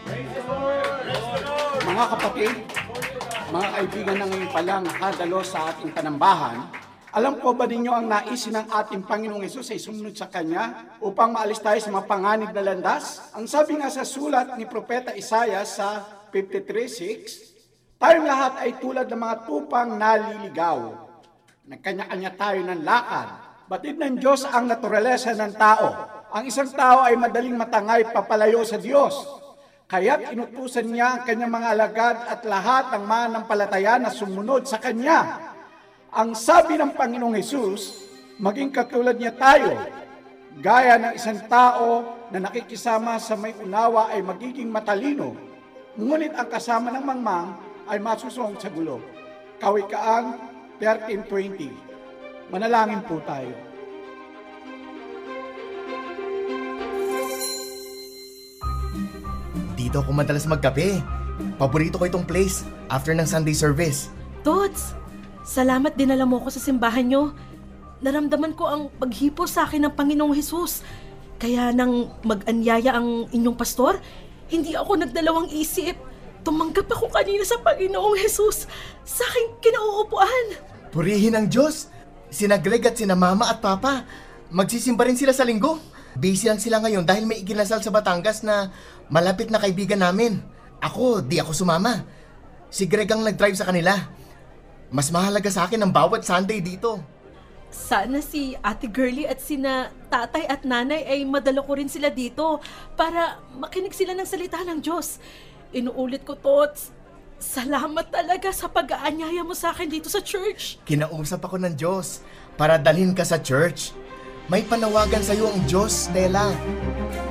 Mga kapatid, mga kaibigan na ngayon palang nakadalo sa ating panambahan, alam po ba ninyo ang naisin ng ating Panginoong Hesus ay sumunod sa Kanya upang maalis tayo sa mga panganib na landas? Ang sabi nga sa sulat ni Propeta Isaiah sa 53:6, tayong lahat ay tulad ng mga tupang naliligaw. Nagkanya-kanya tayo ng lakad. Batid ng Diyos ang naturalesa ng tao. Ang isang tao ay madaling matangay papalayo sa Diyos. Kaya't inutusan niya ang kanyang mga alagad at lahat ng manampalataya na sumunod sa Kanya. Ang sabi ng Panginoong Hesus, maging katulad niya tayo. Gaya ng isang tao na nakikisama sa may unawa ay magiging matalino, ngunit ang kasama ng mangmang ay masusong sa gulo. Kawikaan 13:20. Manalangin po tayo. Dito ako madalas magkape. Paborito ko itong place after ng Sunday service. Toots, salamat dinala mo ko sa simbahan nyo. Naramdaman ko ang paghipo sa akin ng Panginoong Hesus. Kaya nang mag-anyaya ang inyong pastor, hindi ako nagdalawang isip. Tumanggap ako kanina sa Panginoong Hesus sa aking kinauupuan. Purihin ang Diyos! Sina Greg at sina Mama at Papa, magsisimba rin sila sa linggo. Busy lang sila ngayon dahil may ikinasal sa Batangas na malapit na kaibigan namin. Di ako sumama. Si Greg ang nag-drive sa kanila. Mas mahalaga sa akin ang bawat Sunday dito. Sana si Ate Girlie at sina tatay at nanay ay madala ko rin sila dito para makinig sila ng salita ng Diyos. Inuulit ko, Tots, salamat talaga sa pag-aanyaya mo sa akin dito sa church. Kinausap ako ng Diyos para dalhin ka sa church. May panawagan sa iyo ang Diyos, Stella.